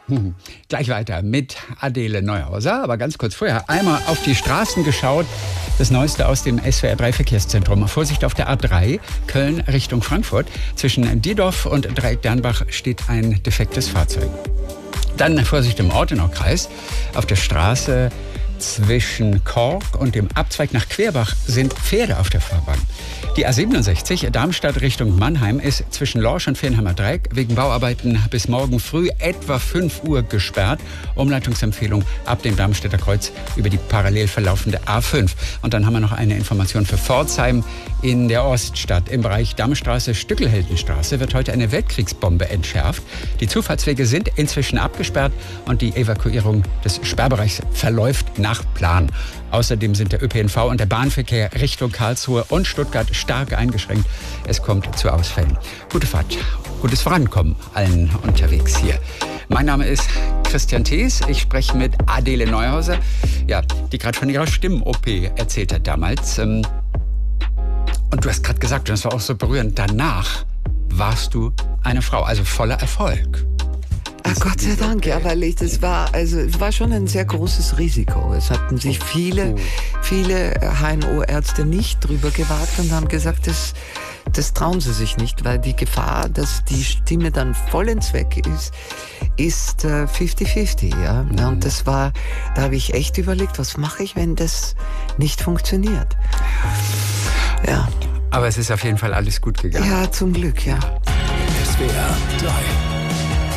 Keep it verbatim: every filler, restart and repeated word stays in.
Hm. Gleich weiter mit Adele Neuhauser, aber ganz kurz vorher einmal auf die Straßen geschaut. Das Neueste aus dem S W R drei Verkehrszentrum. Vorsicht auf der A drei, Köln Richtung Frankfurt. Zwischen Dierdorf und Dreieck-Dernbach steht ein defektes Fahrzeug. Dann Vorsicht im Ortenaukreis. Auf der Straße zwischen Kork und dem Abzweig nach Querbach sind Pferde auf der Fahrbahn. Die A siebenundsechzig Darmstadt Richtung Mannheim ist zwischen Lorsch und Fernheimer Dreieck wegen Bauarbeiten bis morgen früh etwa fünf Uhr gesperrt. Umleitungsempfehlung ab dem Darmstädter Kreuz über die parallel verlaufende A fünf. Und dann haben wir noch eine Information für Pforzheim in der Oststadt. Im Bereich Dammstraße, Stückelheldenstraße wird heute eine Weltkriegsbombe entschärft. Die Zufahrtswege sind inzwischen abgesperrt und die Evakuierung des Sperrbereichs verläuft nach Plan. Außerdem sind der Ö P N V und der Bahnverkehr Richtung Karlsruhe und Stuttgart stark eingeschränkt. Es kommt zu Ausfällen. Gute Fahrt, gutes Vorankommen allen unterwegs hier. Mein Name ist Christian Thees. Ich spreche mit Adele Neuhauser, ja, die gerade von ihrer Stimmen-O P erzählt hat damals. Und du hast gerade gesagt, und das war auch so berührend, danach warst du eine Frau, also voller Erfolg. Ach, Gott sei Dank, ja, weil ich, das war, also, es war schon ein sehr großes Risiko. Es hatten sich viele, viele H N O-Ärzte nicht drüber gewagt und haben gesagt, das, das trauen sie sich nicht, weil die Gefahr, dass die Stimme dann vollends weg ist, ist äh, fünfzig fünfzig, ja. Mhm. Und das war, da habe ich echt überlegt, was mache ich, wenn das nicht funktioniert? Ja. Aber es ist auf jeden Fall alles gut gegangen. Ja, zum Glück, ja. S W R drei